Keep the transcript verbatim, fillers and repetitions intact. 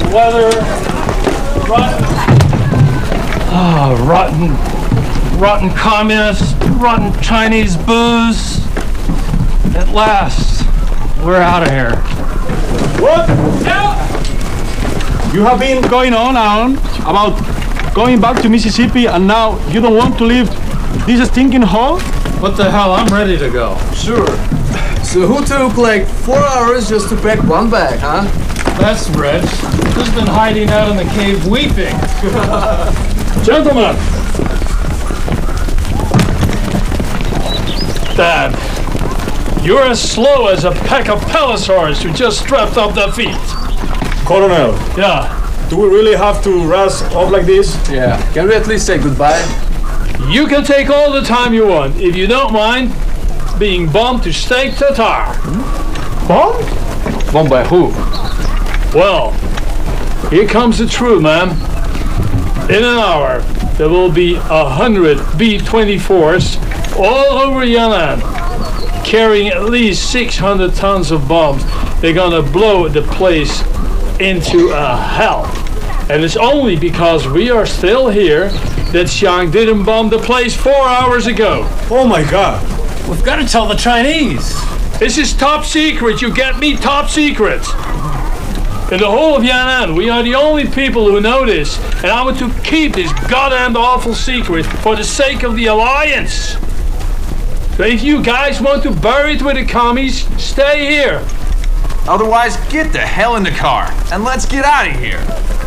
weather, rotten, oh, rotten, rotten communists, rotten Chinese booze. At last, we're out of here. What? Yeah. You have been going on and on about going back to Mississippi, and now you don't want to leave this stinking hole? What the hell? I'm ready to go. Sure. So who took like four hours just to pack one bag, huh? That's Reg. He's been hiding out in the cave weeping. Gentlemen! Dad, you're as slow as a pack of palosaurs who just strapped up their feet. Colonel, Yeah. do we really have to rush off like this? Yeah. Can we at least say goodbye? You can take all the time you want, if you don't mind being bombed to steak tartare. Bomb? Bombed by who? Well, here comes the truth, man. In an hour, there will be a hundred B twenty-fours all over Yan'an, carrying at least six hundred tons of bombs. They're gonna blow the place into a hell. And it's only because we are still here that Xiang didn't bomb the place four hours ago. Oh my God. We've got to tell the Chinese. This is top secret, you get me? Top secret. In the whole of Yan'an, we are the only people who know this, and I want to keep this goddamn awful secret for the sake of the Alliance. So if you guys want to bury it with the commies, stay here. Otherwise, get the hell in the car and let's get out of here.